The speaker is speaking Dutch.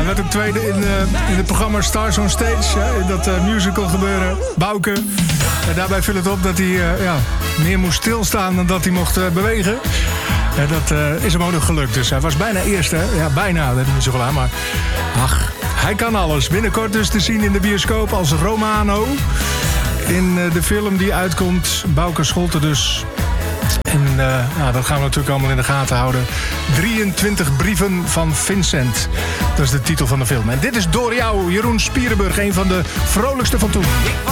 Hij werd ook tweede in het programma Stars on Stage. In dat musical gebeuren. Bouke. En daarbij viel het op dat hij meer moest stilstaan dan dat hij mocht bewegen. En dat is hem ook nog gelukt. Dus hij was bijna eerste. Ja, bijna. Dat is niet zo gedaan. Maar ach, hij kan alles. Binnenkort dus te zien in de bioscoop als Romano. In de film die uitkomt. Bouke Scholten dus. En dat gaan we natuurlijk allemaal in de gaten houden. 23 brieven van Vincent. Dat is de titel van de film. En dit is door jou, Jeroen Spierenburg. Een van de vrolijkste van toen.